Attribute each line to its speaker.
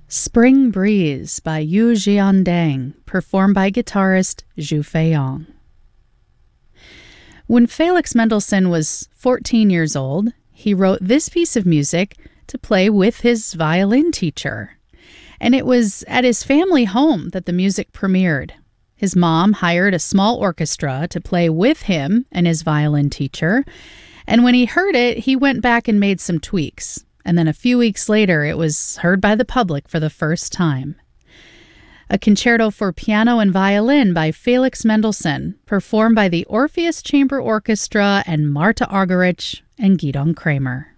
Speaker 1: Spring Breeze by Yu Jiandang, performed by guitarist Zhu Feiyang. When Felix Mendelssohn was 14 years old, he wrote this piece of music to play with his violin teacher. And it was at his family home that the music premiered. His mom hired a small orchestra to play with him and his violin teacher. And when he heard it, he went back and made some tweaks. And then a few weeks later, it was heard by the public for the first time. A concerto for piano and violin by Felix Mendelssohn, performed by the Orpheus Chamber Orchestra and Marta Argerich and Gidon Kremer.